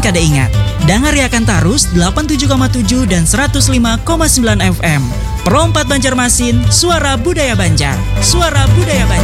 kada ingat. Dangariakan tarus 87,7 dan 105,9 FM. Pro 4 Banjarmasin, suara budaya Banjar. Suara budaya Banjar.